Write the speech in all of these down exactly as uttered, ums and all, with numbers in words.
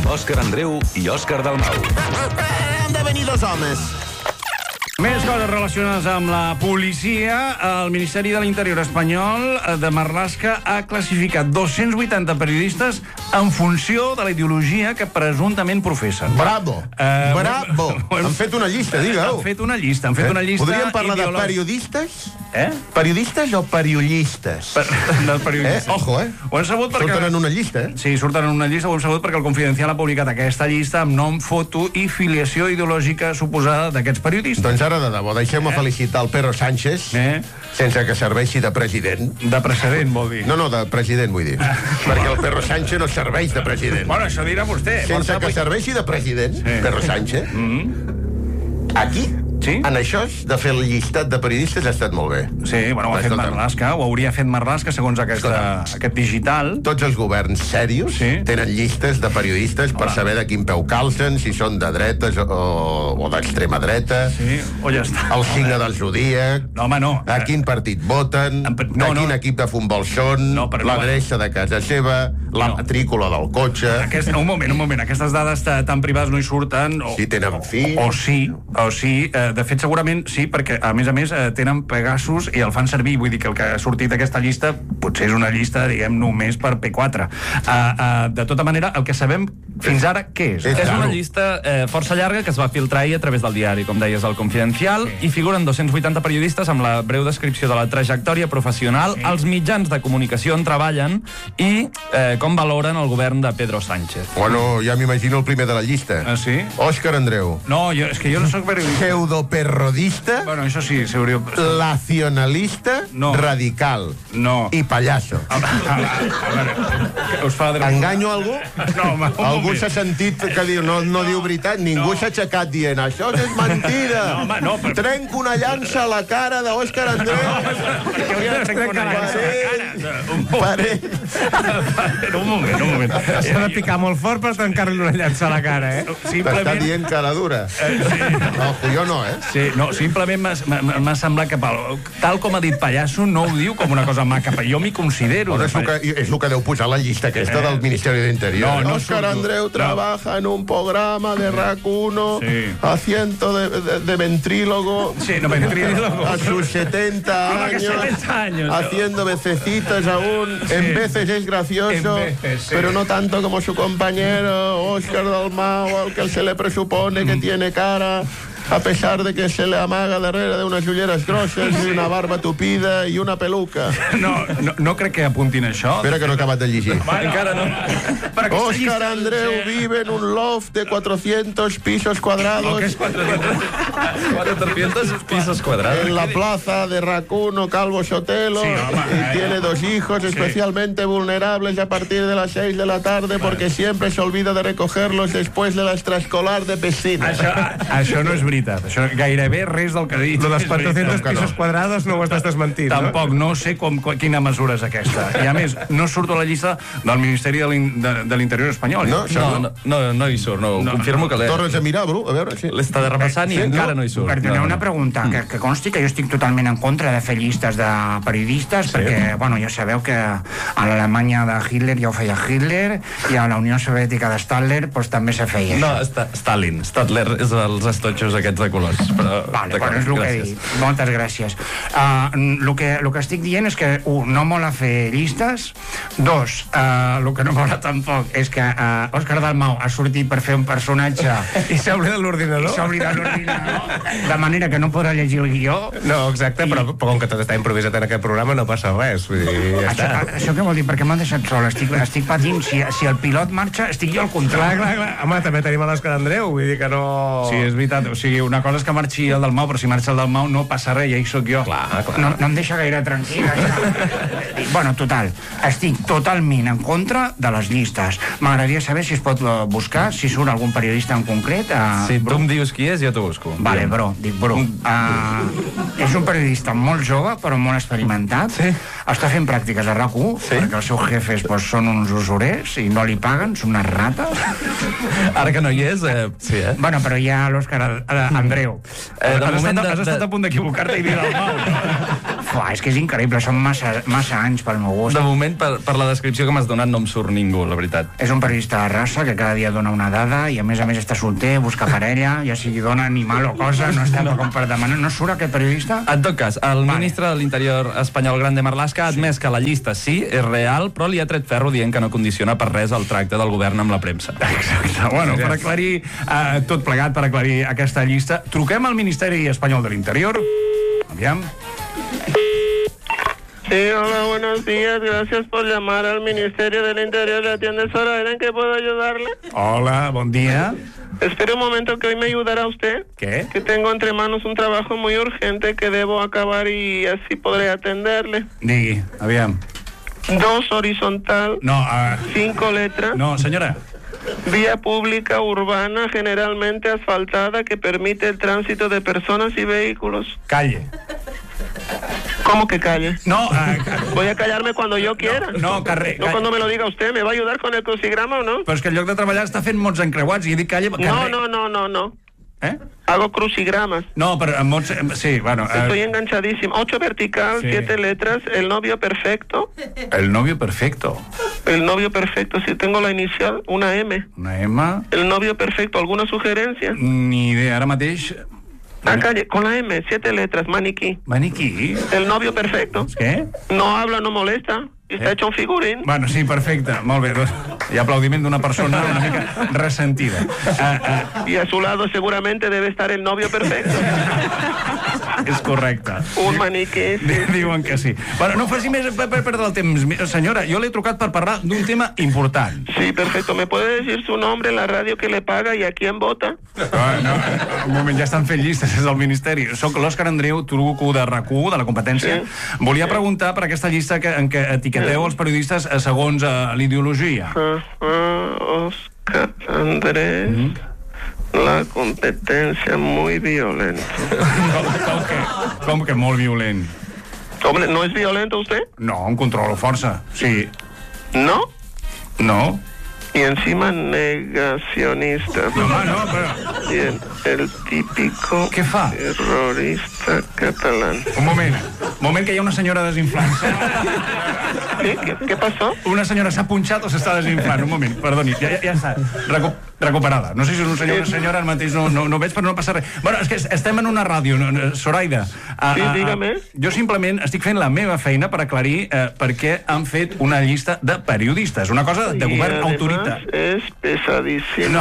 Òscar Andreu i Òscar Dalmau. Han de venir dos homes. Més coses relacionades amb la policia. El Ministeri de l'Interior espanyol de Marlaska ha classificat dos-cents vuitanta periodistes en funció de la ideologia que presumptament professen. Bravo, Eh, bravo. Han fet una llista, digue-ho. Han fet una llista, han fet una llista... Podríem parlar de ideològica. periodistes? Eh? Periodistes o periodistes? Per, dels periodistes. Eh? Ojo, eh? Ho hem sabut perquè... Surten en una llista, eh? Sí, surten en una llista, ho hem sabut perquè el Confidencial ha publicat aquesta llista amb nom, foto i filiació ideològica suposada d'aquests periodistes. Doncs ara, de debò, deixem-me felicitar el Pedro Sánchez, Eh? sense que serveixi de president. De precedent, vol dir. No, no, de president, vull dir. Perquè el Pedro Sánchez no serveix de president. Bueno, això dirà vostè. Sense que serveixi de president, Pedro Sánchez, aquí, Sí? en això de fer el llistat de periodistes ha estat molt bé. Sí, bueno, ho ha fet Escolta'm. Marlaska, ho hauria fet Marlaska segons aquesta, aquest digital. Tots els governs serios Sí. tenen llistes de periodistes per Hola. saber de quin peu calcen, si són de dretes o, o d'extrema dreta, Sí, o ja està. el signe del zodíac, No, home, no. a quin partit voten, No, a quin no. equip de futbol són, No, però no, l'adreça de casa seva, la No. matrícula del cotxe, Aquest, un moment, un moment. Aquestes dades ta- tan privades no hi surten. O, si tenen fills... o sí, o sí. Eh, de fet, segurament sí, perquè, a més a més, eh, tenen Pegasus i el fan servir. Vull dir que el que ha sortit d'aquesta llista potser és una llista, diguem, només per P quatre. Uh, uh, de tota manera, el que sabem fins ara, què és? És És Claro. una llista eh, força llarga que es va filtrar ahir a través del diari, com deies, el Confidencial, Sí. i figuren dos-cents vuitanta periodistes amb la breu descripció de la trajectòria professional, Sí. els mitjans de comunicació on treballen i eh, com valoren el govern de Pedro Sánchez. Bueno, ja m'imagino el primer de la llista. Ah, sí? Òscar Andreu. No, jo, és que jo no sóc periodista. Pseudoperrodista, Bueno, això sí, s'hauria... nacionalista, No. radical No. i pallasso. A, a, a veure, que us fa... Enganyo algú? No, home, un Algú moment. s'ha sentit que diu, no, no diu veritat, ningú No. s'ha aixecat dient, això és mentida. No, home, no, però- Trenco una llança a la cara d'Òscar Andreu. Per què hauria de trencar una llança a la cara? Un Per ell. moment, un moment, un moment. S'ha de picar molt fort per trencar-li una llança a la cara, eh? T'està Simplement... dient cara dura. No, jo no, eh? Sí, no, simplement m'ha- m'ha m'ha semblat que pel, tal com ha dit Pallasso no ho diu com una cosa maca, però jo m'hi considero. Però de és el que, és el que deu posar la llista aquesta del Ministeri d'Interior. No, no Òscar surto. Andreu No. trabaja en un programa de RAC uno Sí. haciendo de, de, de ventrílogo Sí, no, ventrílogo. a sus setenta ¿Cómo que años, setenta años? haciendo vececitas aún. En veces es gracioso, En veces, sí. pero no tanto como su compañero Òscar Dalmau, al que se le presupone que tiene cara, a pesar de que se le amaga darrere de unas ulleres grosses i una barba tupida i una peluca. No, no, no crec que apuntin això. Espera que no he acabat de llegir. Encara no. Per aquesta Òscar llista- Andreu vive en un loft de cuatrocientos pisos cuadrados Que és quatre... cuatrocientos pisos cuadrados. en la plaza de RAC uno Calvo Sotelo, Sí, home, y eh, tiene dos hijos especialmente vulnerables a partir de las seis de la tarde porque siempre se olvida de recogerlos después de la extraescolar de piscina. Això, això no és veritat. Això, gairebé res del que ha dit. Lo dels és veritat. cuatrocientos que no. pisos quadrados no ho estàs desmentint, no? Tampoc, no sé com, quina mesura és aquesta. I a més, no surto a la llista del Ministeri de l'In- de de l'Interior espanyol. No, això No, no, no, no hi surt, no, No, confirmo que l'he Tornes a mirar, Bru, a veure si... l'he estat repassant i Sí, encara no? no hi surt. Perdoneu No, una no. pregunta, que, que consti que jo estic totalment en contra de fer llistes de periodistes, perquè, bueno, ja sabeu que a l'Alemanya de Hitler ja ho feia Hitler, i a la Unió Soviètica de Stadler doncs, també se feia No, això. Sta- Stalin. Stadler és els estotxos aquests de colors. Però, Vale, d'acord, bueno, és el que he gràcies. dit. Moltes gràcies. Uh, el, que, el que estic dient és que, un, no mola fer llistes. Dos, uh, el que no mola tampoc és que uh, Òscar Dalmau ha sortit per fer un personatge I s'ha oblidat i l'ordinador? s'ha oblidat l'ordinador, de manera que no podrà llegir el guió. No, exacte, però, però com que tot està improvisat en aquest programa no passa res. Vull dir, ja Això, està. això què vol dir? Perquè m'ha deixat sol. Estic, estic patint. Si, si el pilot marxa, estic jo al Clar, contrari. clar, clar. Home, també tenim a l'Òscar Andreu, vull dir que no... Sí, és veritat. O sigui, una cosa és que marxi el Dalmau, però si marxa el Dalmau no passa res, ja hi sóc jo. Clar, clar. No, no em deixa gaire tranquil. Això. Bueno, total, estic totalment en contra de les llistes. M'agradaria saber si es pot eh, buscar, si surt algun periodista en concret. Uh, Si tu em dius qui és, jo t'ho busco. Vale, bro, dic bro. Uh, és un periodista molt jove, però molt experimentat. Sí. Està fent pràctiques a RAC u, Sí. perquè els seus jefes pues, són uns usurers i no li paguen, són unes rates. Ara que no hi és, eh, sí, eh? Bueno, però hi ha l'Òscar eh, Andreu. Eh, de has, moment, estat, de, has estat de, a punt d'equivocar-te i dir Dalmau. Fuà, és que és increïble, són massa, massa anys pel meu gust. De moment, per, per la descripció que m'has donat, no em surt ningú, la veritat. És un periodista de raça que cada dia dona una dada i a més a més està solter, busca parella, ja sigui dona, animal o cosa, no està com per demanar. No surt aquest periodista? En tot cas, el Vale. ministre de l'Interior espanyol, Grande Marlaska, ha admès que la llista sí, és real, però li ha tret ferro dient que no condiciona per res el tracte del govern amb la premsa. Exacte. Bueno, per aclarir eh, tot plegat, per aclarir aquesta llista, truquem al Ministeri Espanyol de l'Interior. Aviam. Sí, hola, buenos días. Gracias por llamar al Ministerio del Interior. ¿Le atiende Zoraida? ¿En qué puedo ayudarle? Hola, bon dia. Espere un momento que hoy me ayudará usted. ¿Qué? Que tengo entre manos un trabajo muy urgente que debo acabar y así podré atenderle. Digui, aviam. Dos horizontal, No, uh, cinco letras, no, senyora. vía pública urbana generalmente asfaltada que permite el tránsito de personas y vehículos. Calle. ¿Cómo que calle? No, uh, Voy a callarme cuando yo quiera. no, carrer. No cuando me lo diga usted. ¿Me va a ayudar con el crucigrama o no? Però és que en lloc de treballar està fent mots encreuats i he dit calle... No, carrer. no, no, no, no. Eh? Hago crucigramas. No, però en mots... Sí, bueno... Estoy Uh, enganchadísimo. Ocho vertical, Sí. siete letras. El novio perfecto. el novio perfecto. El novio perfecto. Si tengo la inicial, una M. Una M... El novio perfecto. ¿Alguna sugerencia? Ni idea, ara mateix... Ah, calle, con la M, siete letras, maniquí. Maniquí? El novio perfecto. Què? No habla, no molesta. Y está Eh? hecho un figurín. Bueno, sí, perfecte, molt bé. Doncs, hi ha aplaudiment d'una persona una mica ressentida. Uh, uh, Y a su lado seguramente debe estar el novio perfecto. és correcte. Un maniquí. Sí. Diuen que sí. Bueno, no faci més per, per perdre el temps. Senyora, jo l'he trucat per parlar d'un tema important. Sí, perfecto. ¿Me puede decir su nombre, la radio que le paga y a quién vota? Ah, no, un moment, ja estan fent llistes des del Ministeri. Soc l'Òscar Andreu, truco de RAC u, de la competència. Sí. Volia preguntar per aquesta llista que, en què etiqueteu els periodistes eh, segons eh, l'ideologia. Ah, ah, Oscar Andrés. La competencia muy violenta. Com, com, que, com que molt violent? Hombre, ¿no es violento usted? No, em controlo força. Sí. ¿No? No? Y encima negacionista. No, home, no, però... Bien, el típico Què fa? terrorista catalán. Un moment, un moment que hi ha una senyora desinflant-se. ¿Sí? ¿Qué, qué pasó? Una senyora s'ha punxat o s'està desinflant? Un moment, perdoni, ja, ja, ja està. Recu recuperada. No sé si és un senyor o una senyora, ara mateix no, no, no veig, però no passa res. Bueno, és que estem en una ràdio, no, no, Zoraida. Uh, Sí, dígame. Jo simplement estic fent la meva feina per aclarir uh, per què han fet una llista de periodistes. Una cosa de Y govern además autorita. es pesadísimo. No.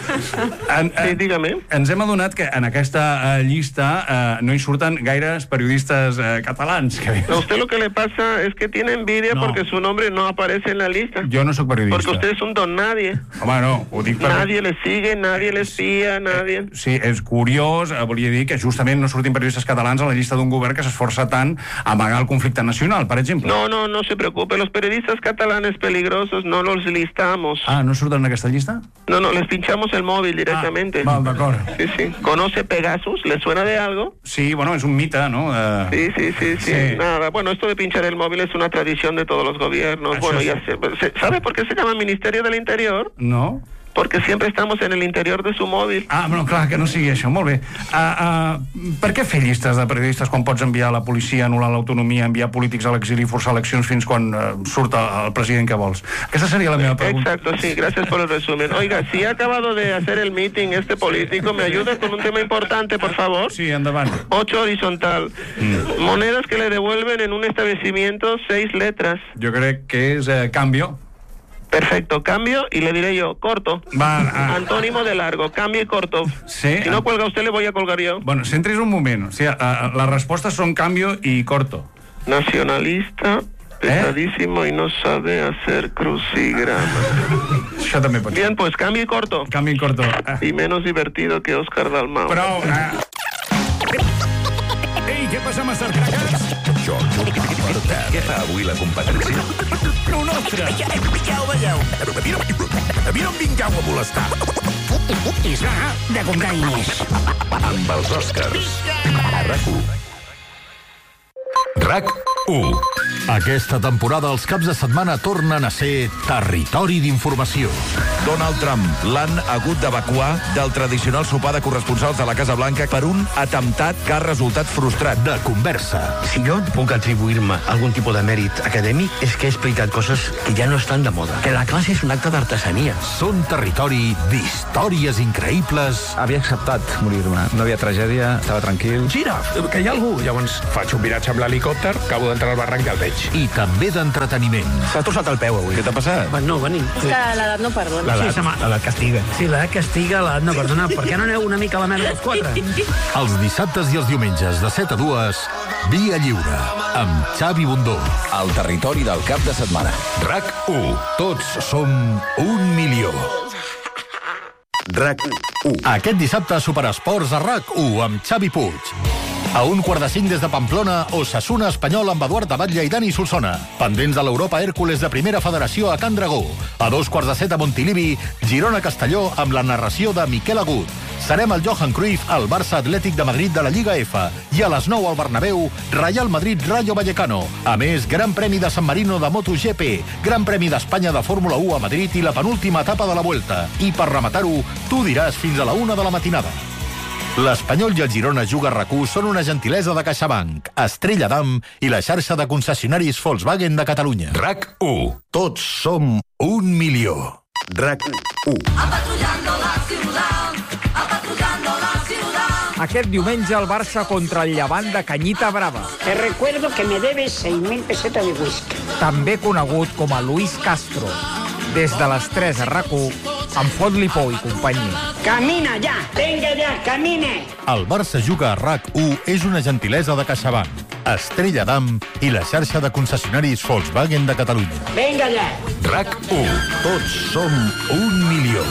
En, Sí, dígame. Ens hem adonat que en aquesta uh, llista uh, no hi surten gaires periodistes uh, catalans. Que... A usted lo que le pasa es que tiene envidia No. porque su nombre no aparece en la lista. Jo no sóc periodista. Porque usted es un don nadie. Home, no, ho dic per... Nadie le sigue, nadie le espía, nadie. Sí, és curiós, eh, volia dir que justament no surtin periodistes catalans a la llista d'un govern que s'esforça tant a amagar el conflicte nacional, per exemple. No, no, no se preocupe. Los periodistas catalanes peligrosos no los listamos. Ah, no surten en aquesta llista? No, no, les pinchamos el móvil directamente. Ah, val, d'acord. Sí, sí. ¿Conoce Pegasus? ¿Le suena de algo? Sí, bueno, és un mite, no? Eh... Sí, sí, sí, sí, Sí. Nada, bueno, esto de pinchar el móvil es una tradición de todos los gobiernos. Això Bueno, sí. ya sé. se- ¿Sabe por qué se llama Ministerio del Interior? No? Porque siempre estamos en el interior de su móvil. Ah, bueno, clar, que no sigui això, molt bé. Uh, uh, per què fer llistes de periodistes quan pots enviar la policia, anul·lar l'autonomia, enviar polítics a l'exili i forçar eleccions fins quan uh, surt el, el president que vols? Aquesta seria la meva pregunta. Exacto, sí, gracias por el resumen. Oiga, si ha acabado de hacer el meeting este político, ¿me ayuda con un tema importante, por favor? Sí, endavant. Ocho horizontal. Monedas que le devuelven en un establecimiento, seis letras. Jo crec que és uh, canvio. Perfecto, cambio y le diré yo, corto. Va, ah. Antónimo de largo, cambio y corto. Sí. Si no cuelga usted, le voy a colgar yo. Bueno, centris un moment. O sigui, uh, les respostes són canvio i corto. Nacionalista, pesadísimo y no sabe hacer crucigrama. Això també pot ser. Bien, pues cambio y corto. Canvi i corto. Uh, Y menos divertido que Oscar Dalmau. Prou. Uh, Ei, què passa, Master Crackers? Què fa avui la competència? No, no, ja, ja ho veieu. A mi no, a mi no em vingueu a molestar. És hora de comprar diners. Amb els Oscars. A RAC u. RAC u. Aquesta temporada els caps de setmana tornen a ser territori d'informació. Donald Trump l'han hagut d'evacuar del tradicional sopar de corresponsals de la Casa Blanca per un atemptat que ha resultat frustrat. De conversa. Si jo puc atribuir-me algun tipus de mèrit acadèmic és que he explicat coses que ja no estan de moda. Que la classe és un acte d'artesania. Són territori d'històries increïbles. Havia acceptat morir-me. No havia tragèdia, estava tranquil. Gira, que hi ha algú. Llavors faig un viratge amb l'helicòpter, acabo d'entrar al barranc i el veig. I també d'entreteniment. S'ha torçat el peu avui. Què t'ha passat? No, venim. És que l'edat no perdona. L'edat, Sí, l'edat castiga. Sí, l'edat castiga, l'edat no perdona. Per què no aneu una mica a la merda els quatre? Els dissabtes i els diumenges de set a dues, Via Lliure, amb Xavi Bundó. El territori del cap de setmana. RAC u. Tots som un milió. RAC u. Aquest dissabte a Superesports a RAC u amb Xavi Puig. A un quart de cinc des de Pamplona, Osasuna Espanyol amb Eduard Abatlla i Dani Solsona. Pendents de l'Europa Hèrcules de Primera Federació a Can Dragó. A dos quarts de set a Montilivi, Girona Castelló amb la narració de Miquel Agut. Serem al Johan Cruyff al Barça Atlètic de Madrid de la Lliga F. I a les nou al Bernabéu, Real Madrid Rayo Vallecano. A més, Gran Premi de San Marino de MotoGP, Gran Premi d'Espanya de Fórmula u a Madrid i la penúltima etapa de la Vuelta. I per rematar-ho, tu diràs fins a la una de la matinada. L'Espanyol i el Girona Juga RAC u són una gentilesa de CaixaBank, Estrella Damm i la xarxa de concessionaris Volkswagen de Catalunya. RAC u. Tots som un milió. RAC u. Aquest diumenge el Barça contra el Llevant de Canyita Brava. Te recuerdo que me debes seis mil pesetas de whisky. També conegut com a Luis Castro. Des de les tres a RAC u, amb Fot-li Pou i companyia. Camina ja, venga ja, camine. El Barça Juga a RAC u és una gentilesa de CaixaBank, Estrella Damm i la xarxa de concessionaris Volkswagen de Catalunya. Venga ja. RAC u. Tots som un milió.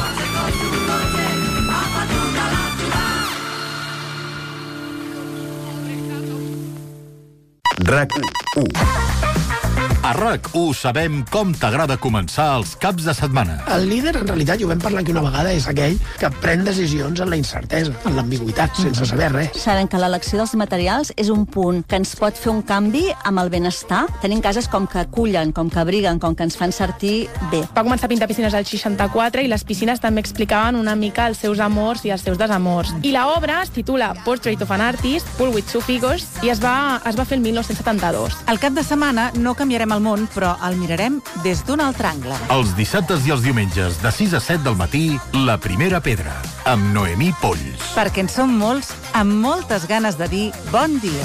RAC u. A RAC u sabem com t'agrada començar els caps de setmana. El líder, en realitat, i ho vam parlar aquí una vegada, és aquell que pren decisions en la incertesa, en l'ambigüitat, sense saber res. Sabem que l'elecció dels materials és un punt que ens pot fer un canvi amb el benestar. Tenim cases com que acullen, com que abriguen, com que ens fan sentir bé. Va començar a pintar piscines al seixanta-quatre i les piscines també explicaven una mica els seus amors i els seus desamors. I l'obra es titula Portrait of an Artist, Pool with Two Figures, i es va, es va fer el dinou setanta-dos. Al cap de setmana no canviarem el món, però el mirarem des d'un altre angle. Els dissabtes i els diumenges de sis a set del matí, La Primera Pedra, amb Noemí Polls. Perquè en som molts amb moltes ganes de dir bon dia.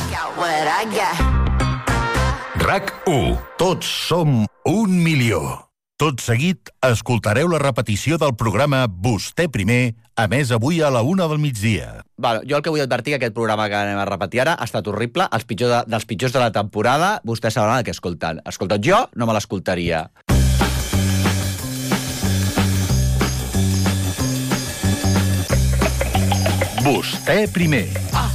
RAC u. Tots som un milió. Tot seguit, escoltareu la repetició del programa Vostè Primer, a més avui a la una del migdia. Val, jo el que vull advertir que aquest programa que anem a repetir ara ha estat horrible, els pitjors de, dels pitjors de la temporada, vostès sabran el que escolten. Escoltat jo, no me l'escoltaria. Vostè Primer.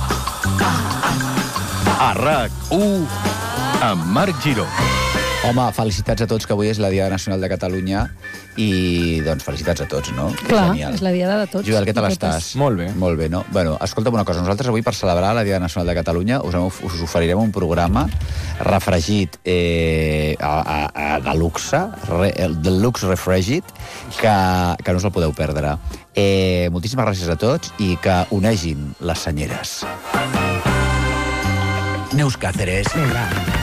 A RAC u, amb Marc Giró. Home, felicitats a tots, que avui és la Diada Nacional de Catalunya i, doncs, felicitats a tots, no? Clar, Genial. És la Diada de tots. Joel, què tal estàs? Molt bé. Molt bé, no? Bueno, escolta'm una cosa, nosaltres avui per celebrar la Diada Nacional de Catalunya us, us oferirem un programa refregit eh, a, a, a de luxe, re, de luxe refregit, que, que no us el podeu perdre. Eh, moltíssimes gràcies a tots i que onegin les senyeres. Neus Cáceres. Vinga.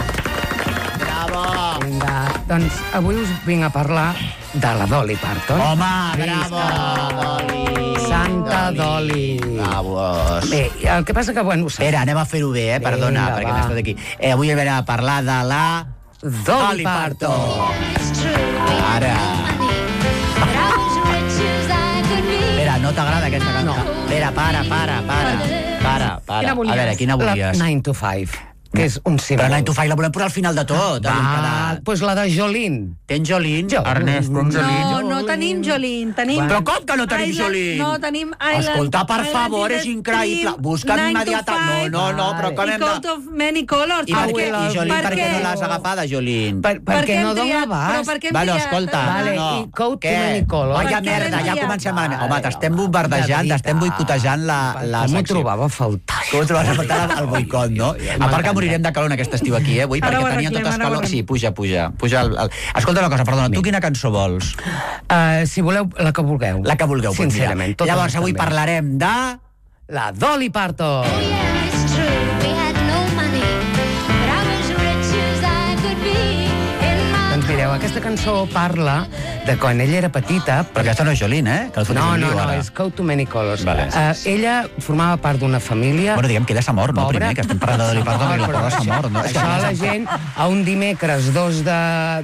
Vinga, doncs avui us vinc a parlar de la Dolly Parton. Home, bravo, Dolly. Santa Dolly. Bravos. Bé, el que passa que, bueno... Espera, anem a fer-ho bé, eh? Perdona, Vinga, perquè va. m'he estat aquí. Eh, avui hem a parlar de la... Dolly Parton. Ara. Espera, no t'agrada aquesta cançó? No. Espera, para, para, para. Para, para. Quina volies? A veure, quina volies? La nine to five. Que és un símbol. Però nine to five la volem posar al final de tot. Va, doncs pues la de Jolene. Tens Jolene? Jo. Ernest, tens Jolene? No, no tenim Jolene, tenim... Però com que no tenim Island, Jolene? No, tenim Island... Escolta, per Island favor, in és the increïble. Stream, Busca'm nine to immediatament. five, No, no, no, però com I hem de... Coat of Many Colors. I per què, i Jolene, per què què? no l'has agafada, Jolene? Per, perquè no dona Però abast. per què hem Bueno, triat? escolta, Vale, no. i Coat Què? to Many Colors. Vaya Per què merda, l'hem ja triat? comencem malament. Home, Vale, t'estem home. bombardejant, De t'estem veritat. boicotejant la, la Com ho secció. trobava a faltar? Com ho trobava a faltar el boicot, no? A part que morirem de calor aquest estiu aquí, eh, avui, Ara ho perquè teníem arreglem, totes ara ho calor. arreglem. Sí, puja, puja. puja el, el... Escolta una cosa, perdona, tu quina cançó vols? Uh, si voleu, la que vulgueu. La que vulgueu, doncs mira. Sincerament. totes Llavors, avui també. parlarem de... La Dolly Parton. Doncs mireu, aquesta cançó parla de quan ella era petita... Però aquesta no és Jolene, eh? Que el fotis No, un no, lío, no, ara. és Code to Many Colors. Vale. Uh, ella formava part d'una família... Bueno, diguem que ella s'ha mort, no, Pobra. primer, que estem parlant de Dolly Parton, i la Però pobra s'ha això- mort. No? Això la gent, a un dimecres dos de,